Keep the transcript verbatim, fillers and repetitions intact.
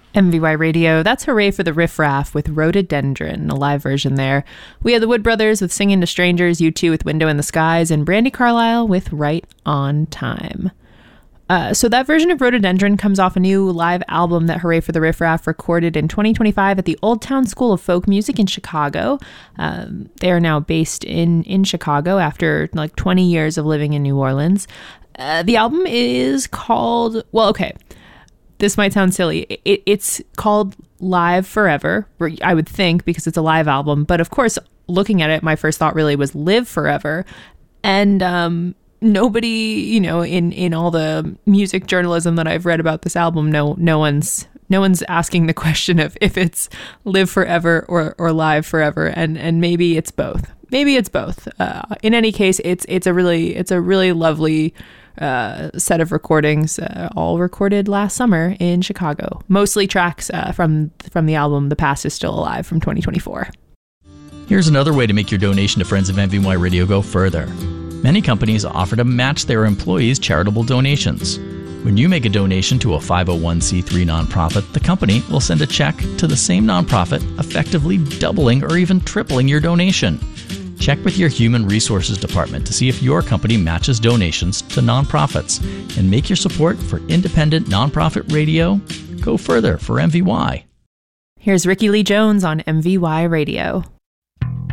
M V Y Radio, that's Hooray for the Riff Raff with Rhododendron, a live version there. We had the Wood Brothers with Singing to Strangers, U two with Window in the Skies, and Brandi Carlile with Right on Time. Uh, so that version of Rhododendron comes off a new live album that Hooray for the Riff Raff recorded in twenty twenty-five at the Old Town School of Folk Music in Chicago. Um, they are now based in, in Chicago after like twenty years of living in New Orleans. Uh, the album is called, well, okay. This might sound silly. It, it's called Live Forever, I would think, because it's a live album. But of course, looking at it, my first thought really was Live Forever. And um, nobody, you know, in, in all the music journalism that I've read about this album, no no one's no one's asking the question of if it's Live Forever or, or Live Forever. And and maybe it's both. Maybe it's both. Uh, in any case, it's it's a really it's a really lovely Uh, set of recordings, uh, all recorded last summer in Chicago. Mostly tracks uh, from from the album The Past Is Still Alive from twenty twenty-four. Here's another way to make your donation to Friends of M V Y Radio go further. Many companies offer to match their employees' charitable donations. When you make a donation to a five oh one c three nonprofit, the company will send a check to the same nonprofit, effectively doubling or even tripling your donation. Check with your Human Resources Department to see if your company matches donations to nonprofits and make your support for independent nonprofit radio go further for M V Y. Here's Rickie Lee Jones on M V Y Radio.